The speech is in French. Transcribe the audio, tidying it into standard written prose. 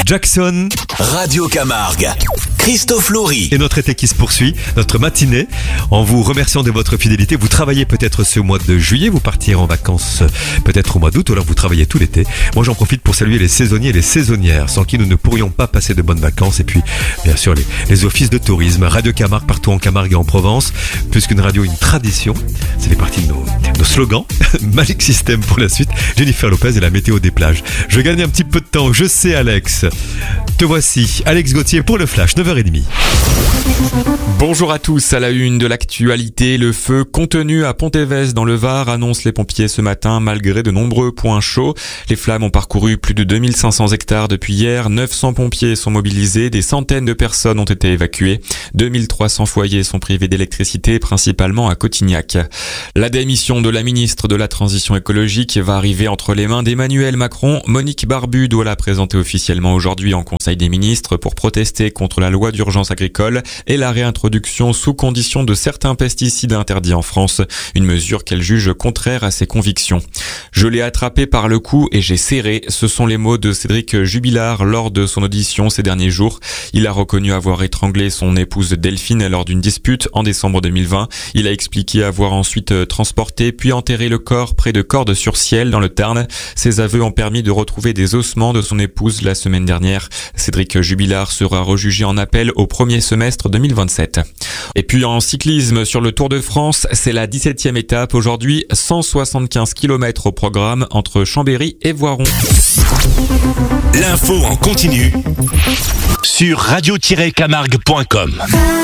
Jackson. Radio Camargue. Christophe Laury. Et notre été qui se poursuit, notre matinée, en vous remerciant de votre fidélité. Vous travaillez peut-être ce mois de juillet, vous partirez en vacances peut-être au mois d'août, ou alors vous travaillez tout l'été. Moi j'en profite pour saluer les saisonniers et les saisonnières, sans qui nous ne pourrions pas passer de bonnes vacances. Et puis bien sûr les offices de tourisme, Radio Camargue partout en Camargue et en Provence. Plus qu'une radio, une tradition. C'est les parties de nos slogans. Magic System pour la suite. Jennifer Lopez et la météo des plages. Je gagne un petit peu de temps, je sais Alex. Te voici, Alex Gauthier pour le Flash, 9h30. Bonjour à tous, à la une de l'actualité, le feu contenu à Pontévez dans le Var, annoncent les pompiers ce matin malgré de nombreux points chauds. Les flammes ont parcouru plus de 2500 hectares depuis hier, 900 pompiers sont mobilisés, des centaines de personnes ont été évacuées, 2300 foyers sont privés d'électricité, principalement à Cotignac. La démission de la ministre de la Transition écologique va arriver entre les mains d'Emmanuel Macron. Monique Barbu doit la présenter officiellement aujourd'hui en Conseil des ministres pour protester contre la loi d'urgence agricole et la réintroduction sous condition de certains pesticides interdits en France, une mesure qu'elle juge contraire à ses convictions. Je l'ai attrapé par le cou et j'ai serré, ce sont les mots de Cédric Jubilard lors de son audition ces derniers jours. Il a reconnu avoir étranglé son épouse Delphine lors d'une dispute en décembre 2020. Il a expliqué avoir ensuite transporté puis enterré le corps près de Cordes-sur-Ciel dans le Tarn. Ses aveux ont permis de retrouver des ossements de son épouse la semaine dernière. Cédric Jubilard sera rejugé en appel au premier semestre 2027. Et puis en cyclisme sur le Tour de France, c'est la 17e étape aujourd'hui, 175 km au programme entre Chambéry et Voiron. L'info en continu sur radio-camargue.com.